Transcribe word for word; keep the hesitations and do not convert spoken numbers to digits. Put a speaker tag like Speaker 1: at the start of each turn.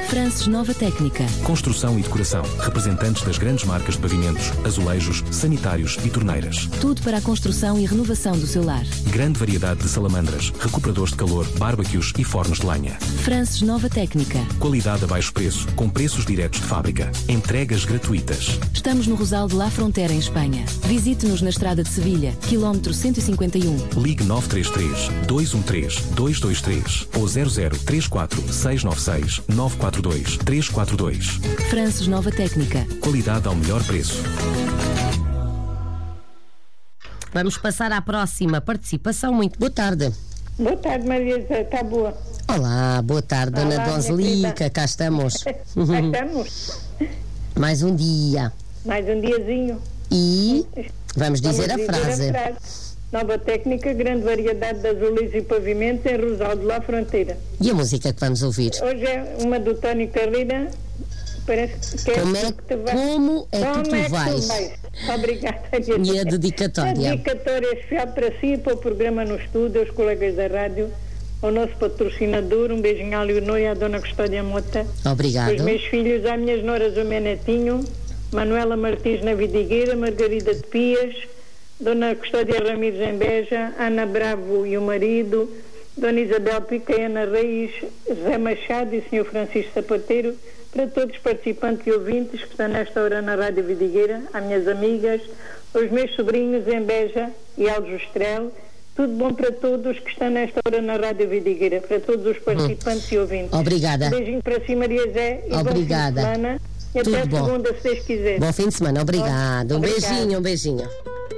Speaker 1: Frances Nova Técnica.
Speaker 2: Construção e decoração. Representantes das grandes marcas de pavimentos, azulejos, sanitários e torneiras.
Speaker 1: Tudo para a construção e renovação do seu lar.
Speaker 2: Grande variedade de salamandras, recuperadores de calor, barbecues e fornos de lenha.
Speaker 1: Frances Nova Técnica.
Speaker 2: Qualidade a baixo preço, com preços diretos de fábrica. Entregas gratuitas.
Speaker 1: Estamos no Rosal de La Frontera, em Espanha. Visite-nos na estrada de Sevilha, quilómetro cento e cinquenta e um.
Speaker 2: Ligue nove três três, dois um três, dois dois três ou zero zero três quatro, seis nove seis, nove quatro dois, três quatro dois.
Speaker 1: Frances Nova Técnica.
Speaker 2: Qualidade ao melhor preço.
Speaker 3: Vamos passar à próxima participação. Muito boa tarde.
Speaker 4: Boa tarde, Maria José, está boa?
Speaker 3: Olá, boa tarde, Dona
Speaker 4: Olá,
Speaker 3: Donzelica, cá estamos.
Speaker 4: Cá estamos.
Speaker 3: Mais um dia.
Speaker 4: Mais um diazinho.
Speaker 3: E vamos dizer,
Speaker 4: Vamos
Speaker 3: a, frase.
Speaker 4: a frase. Nova técnica, grande variedade de azulejos e pavimentos em Rosal de La Fronteira.
Speaker 3: E a música que vamos ouvir?
Speaker 4: Hoje é uma do Tony Carreira. Parece que é
Speaker 3: Como é,
Speaker 4: que tu vais.
Speaker 3: como é
Speaker 4: Como
Speaker 3: que tu
Speaker 4: é que
Speaker 3: vais?
Speaker 4: tu vais? Obrigada.
Speaker 3: E a dedicatória?
Speaker 4: A dedicatória é especial para si e para o programa no estúdio, aos colegas da rádio, ao nosso patrocinador, um beijinho à Leonor e à Dona Custódia Mota.
Speaker 3: Obrigado.
Speaker 4: Os meus filhos, às minhas noras, o meu netinho, Manuela Martins na Vidigueira, Margarida de Pias, Dona Custódia Ramires em Beja, Ana Bravo e o marido, Dona Isabel Pica, Ana Reis, Zé Machado e senhor Francisco Sapateiro, para todos os participantes e ouvintes que estão nesta hora na Rádio Vidigueira, às minhas amigas, aos meus sobrinhos em Beja e Aljustrel, tudo bom para todos que estão nesta hora na Rádio Vidigueira, para todos os participantes hum. e ouvintes.
Speaker 3: Obrigada.
Speaker 4: Um beijinho para si, Maria Zé, e
Speaker 3: Obrigada.
Speaker 4: bom fim de semana. E
Speaker 3: tudo
Speaker 4: até
Speaker 3: bom.
Speaker 4: segunda, se Deus quiser.
Speaker 3: Bom fim de semana, obrigado. Um
Speaker 4: Obrigada.
Speaker 3: beijinho, um beijinho.